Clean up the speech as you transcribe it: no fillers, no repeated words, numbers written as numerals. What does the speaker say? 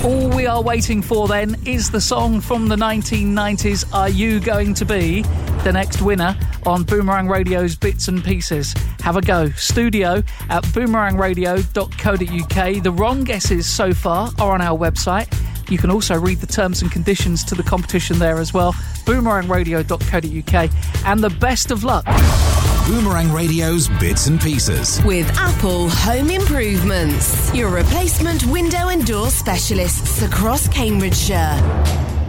All we are waiting for then is the song from the 1990s. Are you going to be the next winner on Boomerang Radio's Bits and Pieces? Have a go. Studio at boomerangradio.co.uk. The wrong guesses so far are on our website. You can also read the terms and conditions to the competition there as well. boomerangradio.co.uk. And the best of luck. Boomerang Radio's Bits and Pieces. With Apple Home Improvements, your replacement window and door specialists across Cambridgeshire.